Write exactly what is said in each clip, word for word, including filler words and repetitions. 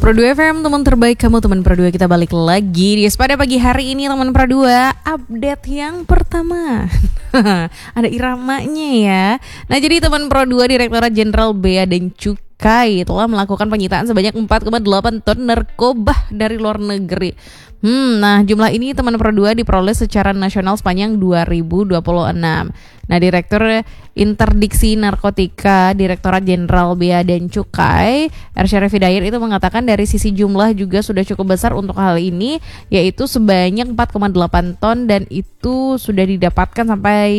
Pro dua F M, teman terbaik kamu, teman Pro dua. Kita balik lagi di pada pagi hari ini, teman Pro dua. Update yang pertama ada iramanya ya. Nah, jadi teman Pro dua, Direktorat Jenderal Bea dan Cukai telah melakukan penyitaan sebanyak empat koma delapan ton narkoba dari luar negeri. Hmm, nah jumlah ini teman Pro dua diperoleh secara nasional sepanjang dua ribu dua puluh enam. Nah, Direktur Interdiksi Narkotika Direktorat Jenderal Bea dan Cukai R. Syarif Hidayat itu mengatakan dari sisi jumlah juga sudah cukup besar untuk hal ini, yaitu sebanyak empat koma delapan ton, dan itu sudah didapatkan sampai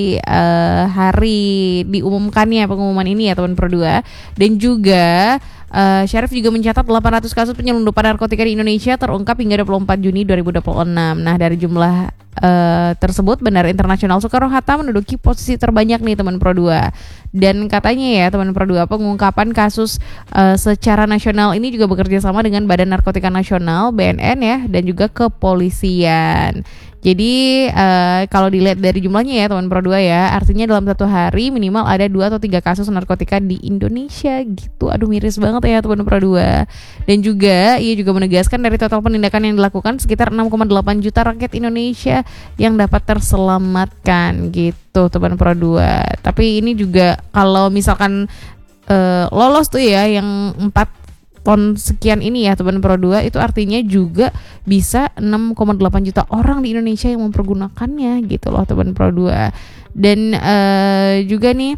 uh, hari diumumkannya pengumuman ini ya teman Pro dua. Dan juga Uh, Syarif juga mencatat delapan ratus kasus penyelundupan narkotika di Indonesia terungkap hingga dua puluh empat Juni dua ribu dua puluh enam. Nah, dari jumlah uh, tersebut, Bandara Internasional Soekarno-Hatta menduduki posisi terbanyak nih teman Pro dua. Dan katanya ya teman Pro dua, pengungkapan kasus uh, secara nasional ini juga bekerja sama dengan Badan Narkotika Nasional B N N ya, dan juga kepolisian. Jadi uh, kalau dilihat dari jumlahnya ya teman Pro dua ya, artinya dalam satu hari minimal ada dua atau tiga kasus narkotika di Indonesia gitu. Aduh, miris banget ya teman Pro dua. Dan juga ia juga menegaskan dari total penindakan yang dilakukan sekitar enam koma delapan juta rakyat Indonesia yang dapat terselamatkan gitu teman Pro dua. Tapi ini juga kalau misalkan uh, lolos tuh ya yang empat ton sekian ini ya teman Pro dua, itu artinya juga bisa enam koma delapan juta orang di Indonesia yang mempergunakannya gitu loh teman Pro dua. Dan uh, juga nih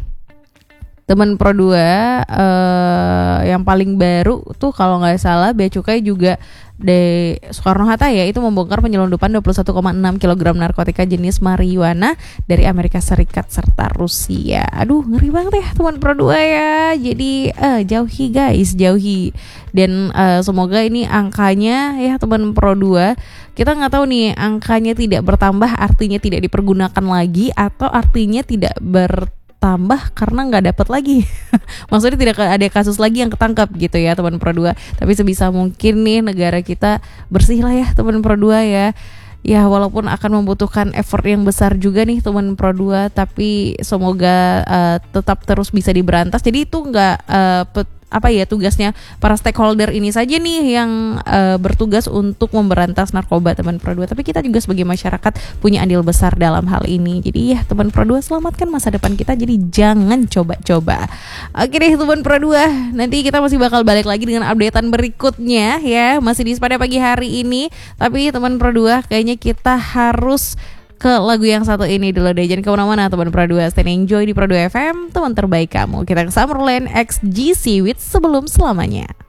teman Pro dua, uh, yang paling baru tuh kalau nggak salah Bea Cukai juga di Soekarno-Hatta ya, itu membongkar penyelundupan dua puluh satu koma enam kilogram narkotika jenis marijuana dari Amerika Serikat serta Rusia. Aduh, ngeri banget ya teman Pro dua ya. Jadi uh, jauhi guys, jauhi. Dan uh, semoga ini angkanya ya teman Pro dua, kita nggak tahu nih angkanya tidak bertambah artinya tidak dipergunakan lagi, atau artinya tidak ber tambah karena nggak dapat lagi. Maksudnya tidak ada kasus lagi yang ketangkap gitu ya teman Pro dua. Tapi sebisa mungkin nih negara kita bersih lah ya teman Pro dua ya. Ya walaupun akan membutuhkan effort yang besar juga nih teman Pro dua, tapi semoga uh, tetap terus bisa diberantas. Jadi itu nggak uh, pet- apa ya tugasnya para stakeholder ini saja nih yang uh, bertugas untuk memberantas narkoba teman Pro dua, tapi kita juga sebagai masyarakat punya andil besar dalam hal ini. Jadi ya teman Pro dua, selamatkan masa depan kita, jadi jangan coba-coba. Oke deh teman Pro dua, nanti kita masih bakal balik lagi dengan updatean berikutnya ya, masih di pada pagi hari ini. Tapi teman Pro dua, kayaknya kita harus ke lagu yang satu ini dulu deh. Jangan kemana-mana teman Pro dua, stay enjoy di Pro dua F M, teman terbaik kamu. Kita ke Summerland X G C with Sebelum Selamanya.